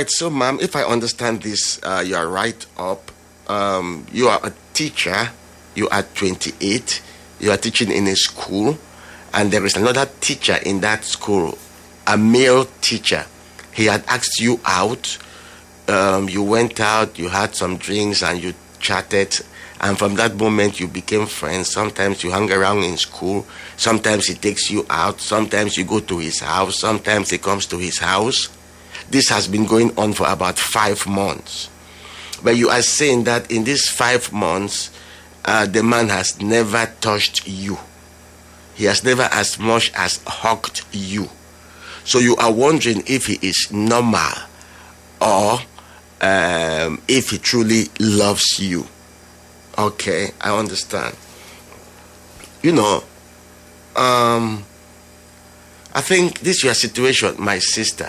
right, so ma'am, if I understand this, you are right up. You are a teacher. You are 28. You are teaching in a school, and there is another teacher in that school, a male teacher. He had asked you out. You went out, you had some drinks, and you chatted. And from that moment, you became friends. Sometimes you hang around in school. Sometimes he takes you out. Sometimes you go to his house. Sometimes he comes to his house. This has been going on for about 5 months. But you are saying that in these 5 months, the man has never touched you. He has never as much as hugged you. So you are wondering if he is normal or if he truly loves you. Okay, I understand. You know, I think this is your situation, my sister.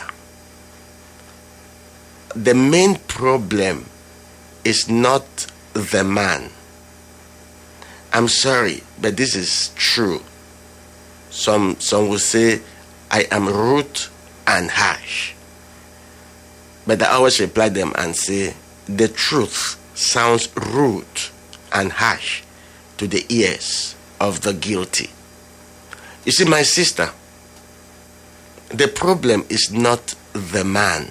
The main problem is not the man. I'm sorry, but this is true. Some will say I am rude and harsh. But I always reply them and say the truth sounds rude and harsh to the ears of the guilty. You see, my sister, the problem is not the man.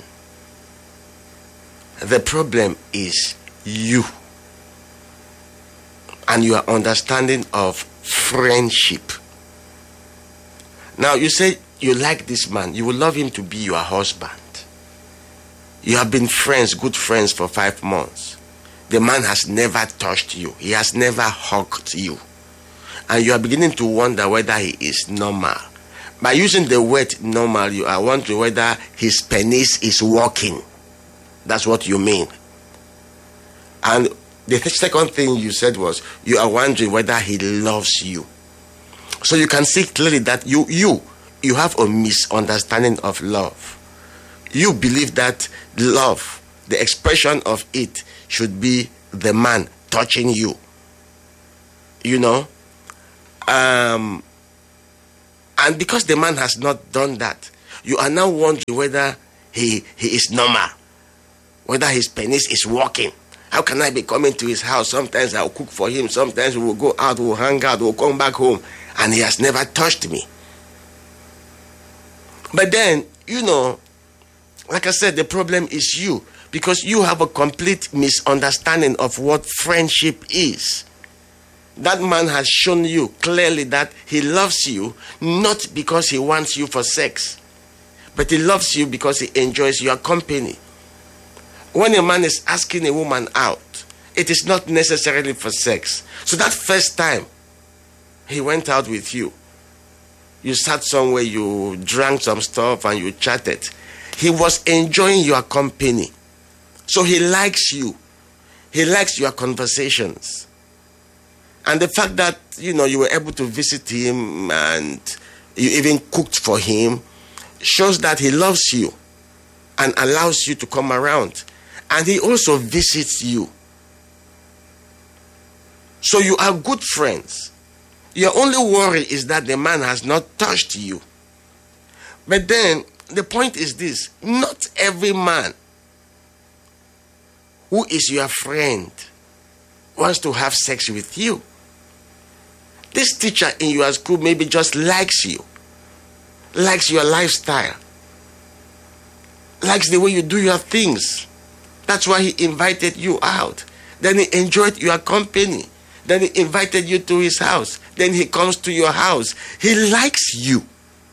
The problem is you and your understanding of friendship. Now, you say you like this man. You will love him to be your husband. You have been friends, good friends for 5 months. The man has never touched you. He has never hugged you. And you are beginning to wonder whether he is normal. By using the word normal, you are wondering whether his penis is working. That's what you mean. And the second thing you said was you are wondering whether he loves you. So you can see clearly that you have a misunderstanding of love. You believe that love, the expression of it, should be the man touching you. You know? And because the man has not done that, you are now wondering whether he is normal, whether his penis is working. How can I be coming to his house? Sometimes I'll cook for him. Sometimes we will go out, we'll hang out, we'll come back home. And he has never touched me. But then, you know, like I said, the problem is you. Because you have a complete misunderstanding of what friendship is. That man has shown you clearly that he loves you, not because he wants you for sex, but he loves you because he enjoys your company. When a man is asking a woman out, it is not necessarily for sex. So that first time he went out with you, you sat somewhere, you drank some stuff and you chatted. He was enjoying your company. So he likes you. He likes your conversations. And the fact that, you know, you were able to visit him and you even cooked for him shows that he loves you and allows you to come around. And he also visits you. So you are good friends. Your only worry is that the man has not touched you. But then the point is this: not every man who is your friend wants to have sex with you. This teacher in your school maybe just likes you, likes your lifestyle, likes the way you do your things. That's why he invited you out. Then he enjoyed your company. Then he invited you to his house. Then he comes to your house. He likes you.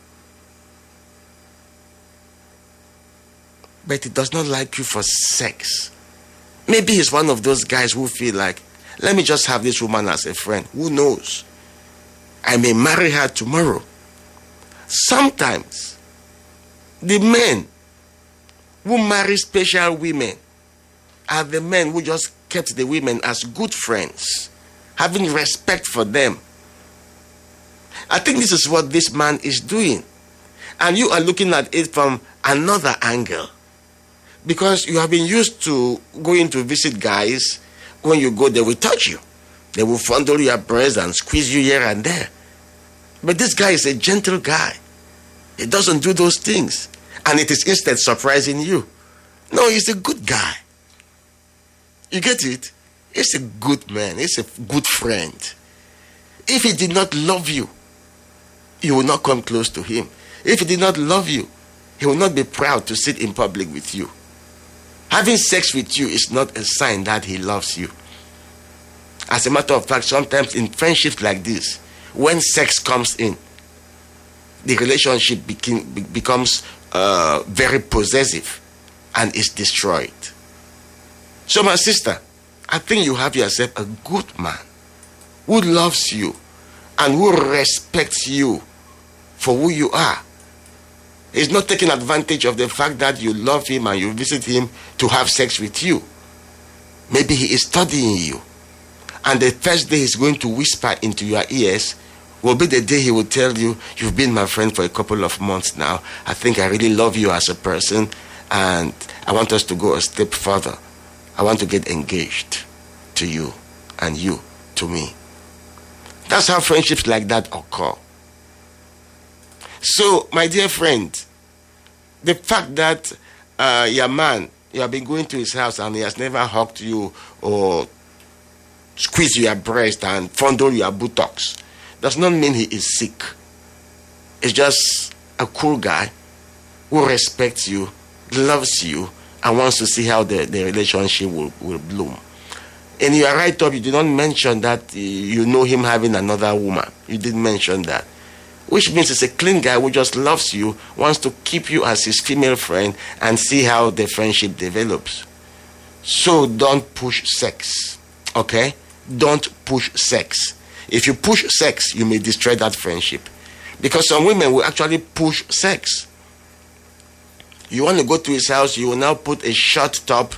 But he does not like you for sex. Maybe he's one of those guys who feel like, let me just have this woman as a friend. Who knows? I may marry her tomorrow. Sometimes, the men who marry special women are the men who just kept the women as good friends, having respect for them. I think this is what this man is doing. And you are looking at it from another angle. Because you have been used to going to visit guys. When you go, they will touch you. They will fondle your breast and squeeze you here and there. But this guy is a gentle guy. He doesn't do those things. And it is instead surprising you. No, he's a good guy. You get it? He's a good man. He's a good friend. If he did not love you, you will not come close to him. If he did not love you, he will not be proud to sit in public with you. Having sex with you is not a sign that he loves you. As a matter of fact, sometimes in friendships like this, when sex comes in, the relationship becomes very possessive and is destroyed. So my sister, I think you have yourself a good man who loves you and who respects you for who you are. He's not taking advantage of the fact that you love him and you visit him to have sex with you. Maybe he is studying you, and the first day he's going to whisper into your ears will be the day he will tell you, you've been my friend for a couple of months now. I think I really love you as a person, and I want us to go a step further. I want to get engaged to you and you to me. That's how friendships like that occur. So, my dear friend, the fact that your man, you have been going to his house and he has never hugged you or squeezed your breast and fondled your buttocks does not mean he is sick. It's just a cool guy who respects you, loves you, and wants to see how the relationship will bloom. In your write-up, you did not mention that you know him having another woman. You didn't mention that. Which means it's a clean guy who just loves you, wants to keep you as his female friend, and see how the friendship develops. So don't push sex, okay? Don't push sex. If you push sex, you may destroy that friendship. Because some women will actually push sex. You want to go to his house, you will now put a short top,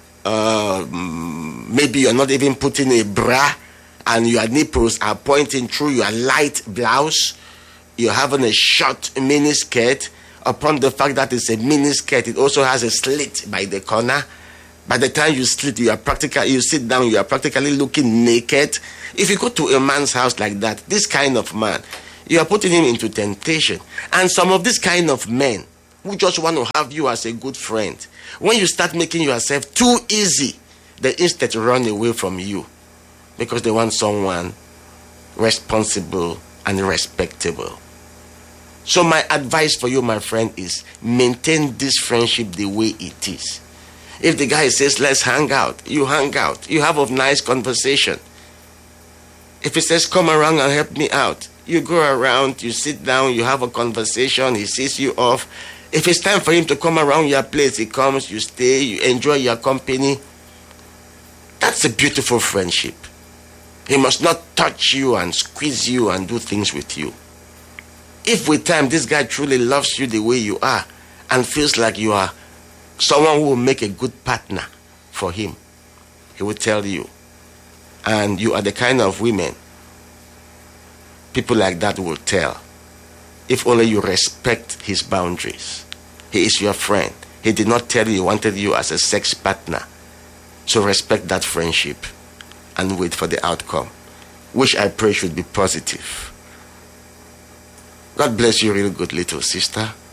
maybe you're not even putting a bra, and your nipples are pointing through your light blouse. You're having a short mini skirt. Upon the fact that it's a mini skirt, it also has a slit by the corner. By the time you sit down, you are practically looking naked. If you go to a man's house like that, this kind of man, you are putting him into temptation. And some of this kind of men who just want to have you as a good friend, when you start making yourself too easy, they instead run away from you because they want someone responsible and respectable. So my advice for you, my friend, is maintain this friendship the way it is. If the guy says, let's hang out, you hang out. You have a nice conversation. If he says, come around and help me out, you go around, you sit down, you have a conversation, he sees you off. If it's time for him to come around your place, he comes, you stay, you enjoy your company. That's a beautiful friendship. He must not touch you and squeeze you and do things with you. If with time this guy truly loves you the way you are and feels like you are someone who will make a good partner for him, he will tell you. And you are the kind of women people like that will tell. If only you respect his boundaries. He is your friend. He did not tell you he wanted you as a sex partner. So respect that friendship and wait for the outcome, which I pray should be positive. God bless you, real good little sister.